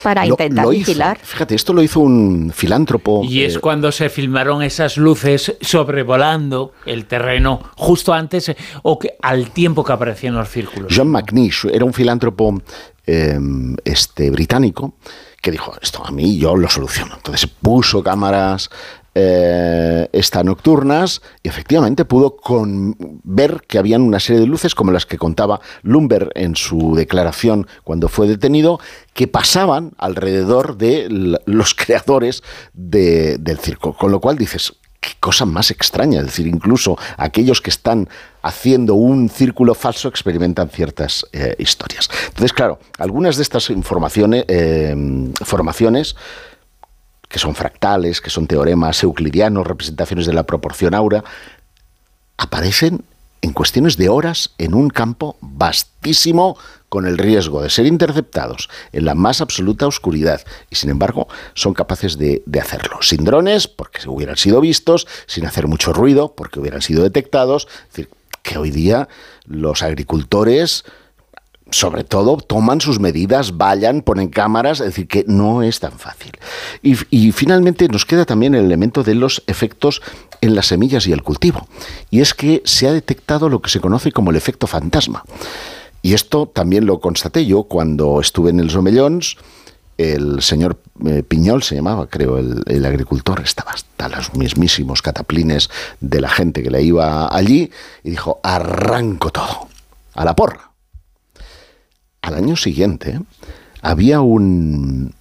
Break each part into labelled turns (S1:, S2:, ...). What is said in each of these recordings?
S1: para intentar vigilar.
S2: Fíjate, esto lo hizo un filántropo.
S3: Y es cuando se filmaron esas luces sobrevolando el terreno justo antes al tiempo que aparecían los círculos.
S2: John McNish era un filántropo británico que dijo, esto a mí yo lo soluciono. Entonces puso cámaras nocturnas y efectivamente pudo ver que habían una serie de luces como las que contaba Lumber en su declaración cuando fue detenido, que pasaban alrededor de los creadores del circo, con lo cual dices, qué cosa más extraña, es decir, incluso aquellos que están haciendo un círculo falso experimentan ciertas historias. Entonces, claro, algunas de estas formaciones que son fractales, que son teoremas euclidianos, representaciones de la proporción áurea, aparecen en cuestiones de horas en un campo vastísimo con el riesgo de ser interceptados en la más absoluta oscuridad y sin embargo son capaces de hacerlo, sin drones porque hubieran sido vistos, sin hacer mucho ruido porque hubieran sido detectados. Es decir, que hoy día los agricultores sobre todo toman sus medidas, ponen cámaras, es decir, que no es tan fácil. Y finalmente nos queda también el elemento de los efectos en las semillas y el cultivo. Y es que se ha detectado lo que se conoce como el efecto fantasma. Y esto también lo constaté yo cuando estuve en els Omellons. El señor Piñol se llamaba, creo, el agricultor, estaba hasta los mismísimos cataplines de la gente que le iba allí y dijo, arranco todo, a la porra. Al año siguiente había ¿cómo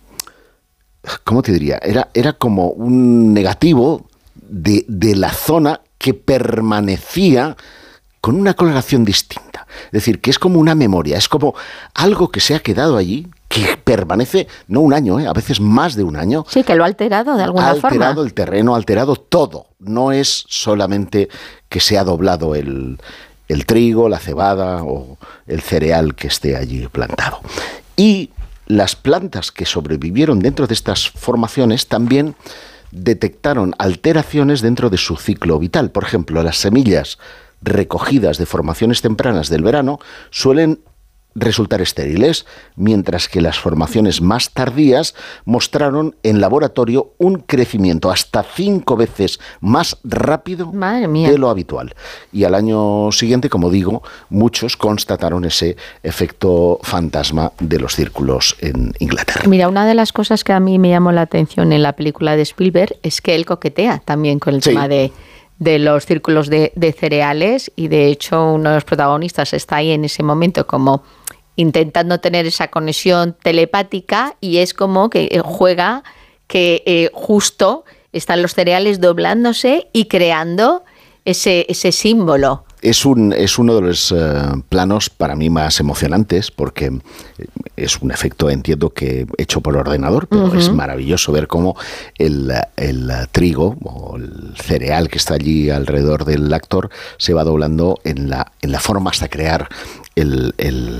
S2: te diría? Era como un negativo de la zona que permanecía con una coloración distinta. Es decir, que es como una memoria, es como algo que se ha quedado allí, que permanece, no un año, a veces más de un año.
S1: Sí, que lo ha alterado de alguna forma. Ha
S2: alterado el terreno, ha alterado todo. No es solamente que se ha doblado el trigo, la cebada o el cereal que esté allí plantado. Y las plantas que sobrevivieron dentro de estas formaciones también detectaron alteraciones dentro de su ciclo vital. Por ejemplo, las semillas recogidas de formaciones tempranas del verano suelen resultar estériles, mientras que las formaciones más tardías mostraron en laboratorio un crecimiento hasta 5 veces más rápido de lo habitual. Y al año siguiente, como digo, muchos constataron ese efecto fantasma de los círculos en Inglaterra.
S1: Mira, una de las cosas que a mí me llamó la atención en la película de Spielberg es que él coquetea también con el tema de los círculos de cereales y de hecho uno de los protagonistas está ahí en ese momento como intentando tener esa conexión telepática y es como que juega que justo están los cereales doblándose y creando ese símbolo.
S2: Es uno de los planos para mí más emocionantes porque es un efecto, entiendo que hecho por ordenador, pero es maravilloso ver cómo el trigo o el cereal que está allí alrededor del actor se va doblando en la forma hasta crear el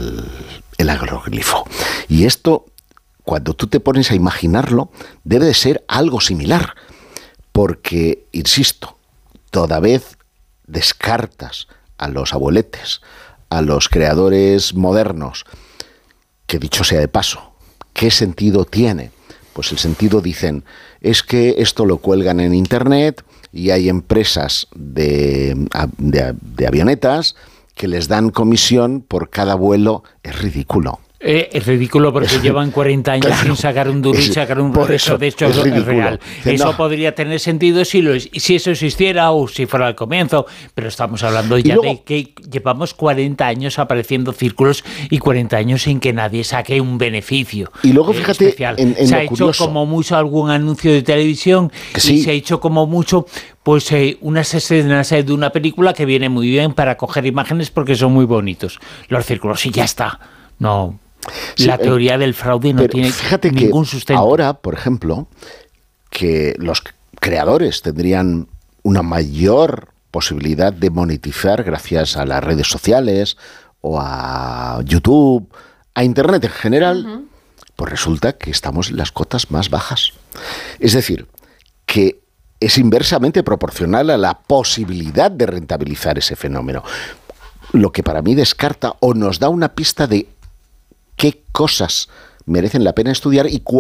S2: agroglifo. Y esto, cuando tú te pones a imaginarlo, debe de ser algo similar, porque, insisto, toda vez descartas a los abueletes, a los creadores modernos, que dicho sea de paso, ¿qué sentido tiene? Pues el sentido, dicen, es que esto lo cuelgan en internet y hay empresas de avionetas que les dan comisión por cada vuelo. Es ridículo.
S3: Es ridículo porque llevan 40 años sin sacar un duro y sacar un progreso. De hecho, es real. Eso podría tener sentido si eso existiera o si fuera al comienzo, pero estamos hablando ya de que llevamos 40 años apareciendo círculos y 40 años sin que nadie saque un beneficio.
S2: Y luego, fíjate,
S3: especial. Se ha hecho como mucho algún anuncio de televisión y se ha hecho como mucho pues unas escenas de una película que viene muy bien para coger imágenes porque son muy bonitos. Los círculos y ya está. No... La teoría del fraude no tiene ningún sustento.
S2: Ahora, por ejemplo, que los creadores tendrían una mayor posibilidad de monetizar gracias a las redes sociales o a YouTube, a Internet en general, pues resulta que estamos en las cotas más bajas. Es decir, que es inversamente proporcional a la posibilidad de rentabilizar ese fenómeno. Lo que para mí descarta o nos da una pista de qué cosas merecen la pena estudiar y